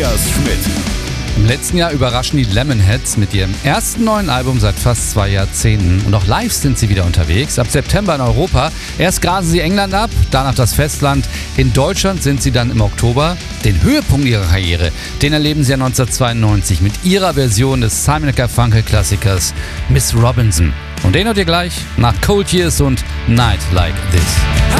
Andreas Schmidt. Im letzten Jahr überraschen die Lemonheads mit ihrem ersten neuen Album seit fast 2 Jahrzehnten. Und auch live sind sie wieder unterwegs. Ab September in Europa. Erst grasen sie England ab, danach das Festland. In Deutschland sind sie dann im Oktober. Den Höhepunkt ihrer Karriere, den erleben sie ja 1992 mit ihrer Version des Simon & Garfunkel-Klassikers Miss Robinson. Und den hört ihr gleich nach Cold Years und Night Like This.